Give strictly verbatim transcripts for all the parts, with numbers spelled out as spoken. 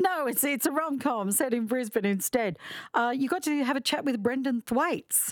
No, it's it's a rom-com set in Brisbane instead. Uh, you got to have a chat with Brendan Thwaites.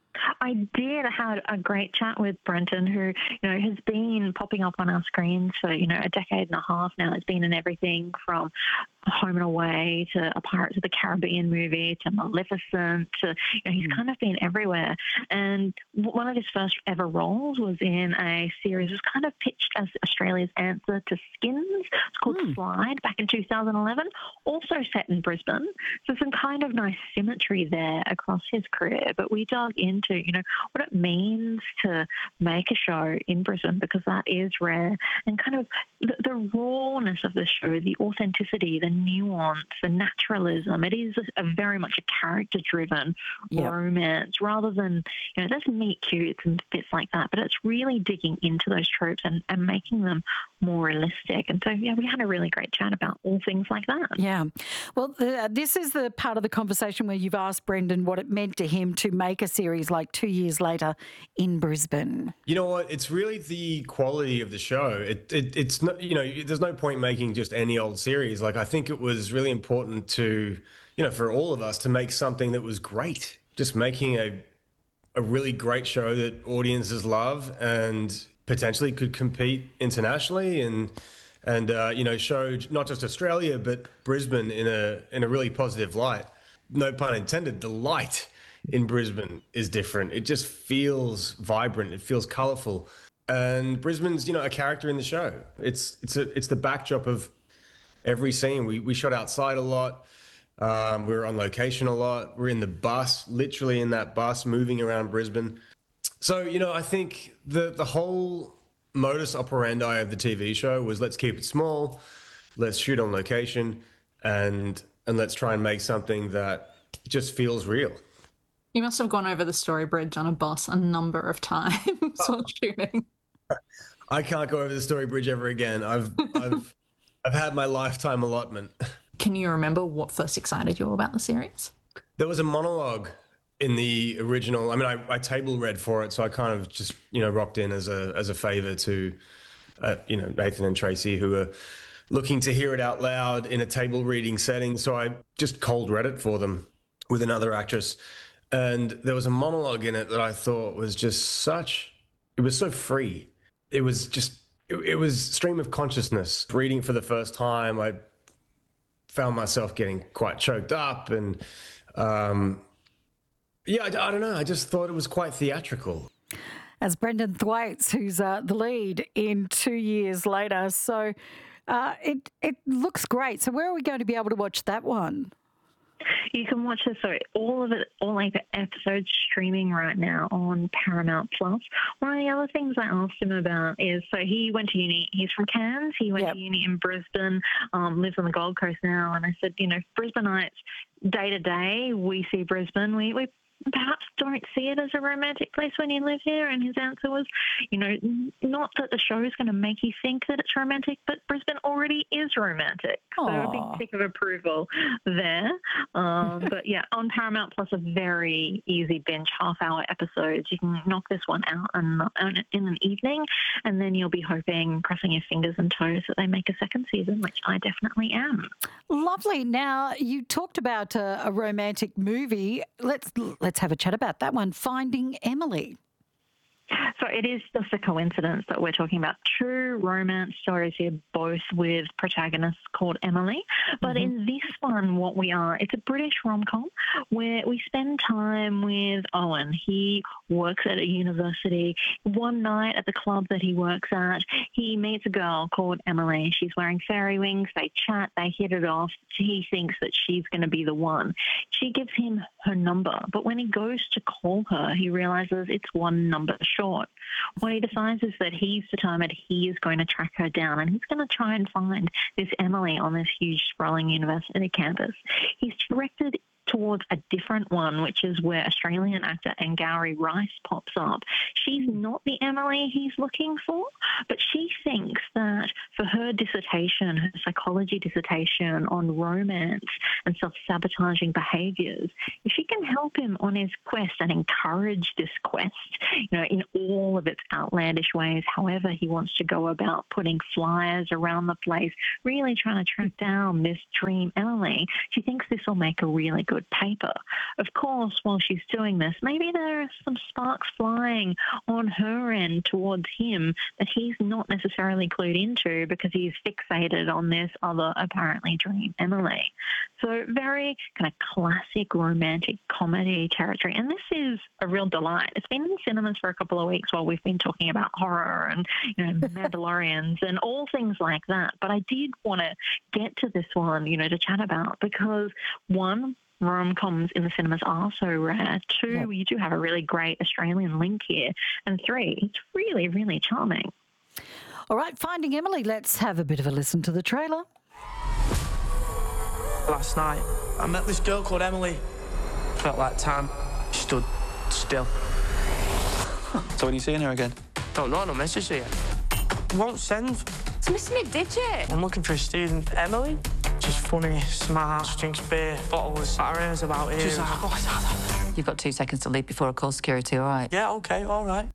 I did. I had a great chat with Brenton, who, you know, has been popping up on our screens for, you know, a decade and a half now. It's been in everything from Home and Away to a Pirates of the Caribbean movie to Maleficent to, you know, he's kind of been everywhere. And one of his first ever roles was in a series, was kind of pitched as Australia's answer to Skins. It's called mm. Slide, back in two thousand eleven, also set in Brisbane. So some kind of nice symmetry there across his career. But we dug into, you know, what it means to make a show in Brisbane, because that is rare, and kind of the, the rawness of the show, the authenticity, the nuance, the naturalism. It is a, a very much a character-driven yep. romance, rather than, you know, there's meet cutes and bits like that, but it's really digging into those tropes and, and making them more realistic. And so, yeah, we had a really great chat about all things like that. Yeah. Well, the, this is the part of the conversation where you've asked Brendan what it meant to him to make a series like Two Years Later in Brisbane. You know what? It's really the quality of the show. It, it it's not, you know, there's no point making just any old series. Like, I think it was really important to, you know, for all of us to make something that was great. Just making a a really great show that audiences love and potentially could compete internationally and and uh, you know, show not just Australia but Brisbane in a in a really positive light. No pun intended. The light in Brisbane is different. It just feels vibrant. It feels colourful. And Brisbane's, you know, a character in the show. It's it's a it's the backdrop of every scene. We we shot outside a lot. Um, we were on location a lot. We're in the bus, literally in that bus, moving around Brisbane. So, you know, I think the the whole modus operandi of the T V show was, let's keep it small, let's shoot on location, and and let's try and make something that just feels real. You must have gone over the Story Bridge on a bus a number of times while shooting. I can't go over the Story Bridge ever again. I've I've I've had my lifetime allotment. Can you remember what first excited you about the series? There was a monologue in the original. I mean, I, I table read for it, so I kind of just, you know, rocked in as a as a favor to, uh, you know, Nathan and Tracy, who were looking to hear it out loud in a table reading setting. So I just cold read it for them with another actress. And there was a monologue in it that I thought was just such, it was so free. It was just, it, it was stream of consciousness. Reading for the first time, I found myself getting quite choked up. And um, yeah, I, I don't know. I just thought it was quite theatrical. As Brendan Thwaites, who's uh, the lead in Two Years Later. So uh, it, it looks great. So where are we going to be able to watch that one? You can watch this, so all of it, all like the episodes streaming right now on Paramount Plus. One of the other things I asked him about is, so he went to uni, he's from Cairns, he went yep. to uni in Brisbane, um, lives on the Gold Coast now, and I said, you know, Brisbaneites, day to day, we see Brisbane, we, we perhaps don't see it as a romantic place when you live here. And his answer was, you know, not that the show is going to make you think that it's romantic, but Brisbane already is romantic. Aww. So a big tick of approval there. Um, but yeah, on Paramount Plus, a very easy binge, half-hour episodes. You can knock this one out in, in an evening, and then you'll be hoping, crossing your fingers and toes, that they make a second season, which I definitely am. Lovely. Now, you talked about a, a romantic movie. Let's let's have a chat about that one, Finding Emily. So it is just a coincidence that we're talking about true romance stories here, both with protagonists called Emily. But mm-hmm. in this one, what we are, it's a British rom-com where we spend time with Owen. He works at a university. One night at the club that he works at, he meets a girl called Emily. She's wearing fairy wings. They chat. They hit it off. He thinks that she's going to be the one. She gives him her number. But when he goes to call her, he realizes it's one number short. What he decides is that he's determined he is going to track her down, and he's going to try and find this Emily on this huge sprawling university campus. He's directed towards a different one, which is where Australian actor Angourie Rice pops up. She's not the Emily he's looking for, but she thinks that for her dissertation, her psychology dissertation on romance and self-sabotaging behaviours, if she can help him on his quest and encourage this quest, you know, in all of its outlandish ways, however he wants to go about putting flyers around the place, really trying to track down this dream Emily, she thinks this will make a really good paper. Of course, while she's doing this, maybe there are some sparks flying on her end towards him that he's not necessarily clued into because he's fixated on this other apparently dream Emily. So very kind of classic romantic comedy territory. And this is a real delight. It's been in the cinemas for a couple of weeks while we've been talking about horror and, you know, Mandalorians and all things like that. But I did want to get to this one, you know, to chat about because, one, rom-coms in the cinemas are so rare. Two, yep. You do have a really great Australian link here. And three, it's really, really charming. All right, Finding Emily, let's have a bit of a listen to the trailer. Last night, I met this girl called Emily. Felt like time stood still. So when are you seeing her again? Don't know, no message yet. Won't send. It's missing a digit. I'm looking for a student. Emily? She's funny, smart, drinks beer, bottles, at her ears about ears. She's like, oh, You've got two seconds to leave before I call security, all right? yeah, okay, all right.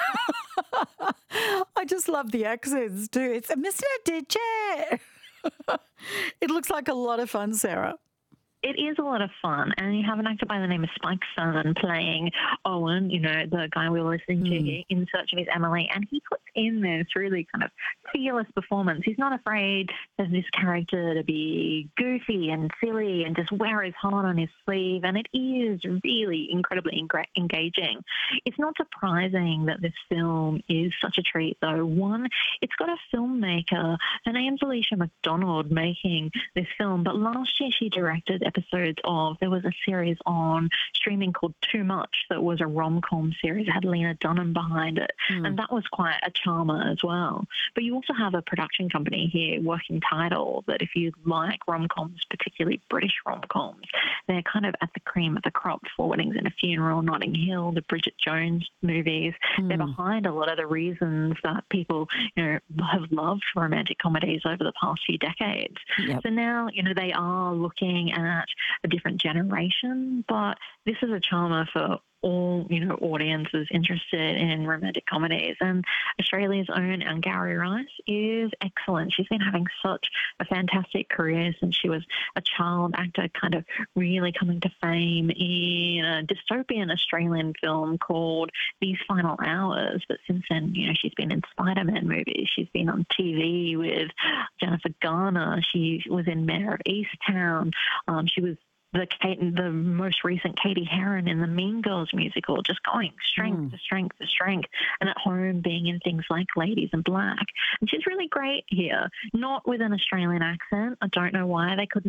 I just love the accents too. It's a Mister Digit. It looks like a lot of fun, Sarah. It is a lot of fun, and you have an actor by the name of Spike Sun playing Owen, you know, the guy we were listening to Mm. in Search of His Emily, and he puts in this really kind of fearless performance. He's not afraid of this character to be goofy and silly and just wear his heart on his sleeve, and it is really incredibly engra- engaging. It's not surprising that this film is such a treat, though. One, it's got a filmmaker, her name's Alicia McDonald, making this film, but last year she directed episodes of, there was a series on streaming called Too Much that was a rom-com series. It had Lena Dunham behind it, mm. and that was quite a charmer as well. But you also have a production company here, Working Title, that if you like rom-coms, particularly British rom-coms, they're kind of at the cream of the crop. Four Weddings and a Funeral, Notting Hill, the Bridget Jones movies. Mm. They're behind a lot of the reasons that people, you know, have loved romantic comedies over the past few decades. Yep. So now, you know, they are looking at a different generation, but this is a charmer for all, you know, audiences interested in romantic comedies. And Australia's own Angourie Rice is excellent. She's been having such a fantastic career since she was a child actor, kind of really coming to fame in a dystopian Australian film called These Final Hours. But since then, you know, she's been in Spider-Man movies. She's been on T V with Jennifer Garner. She was in Mayor of Easttown. Um, she was the Kate, the most recent Katie Heron in the Mean Girls musical, just going strength mm. to strength to strength, and at home being in things like Ladies in Black. And she's really great here, not with an Australian accent. I don't know why they couldn't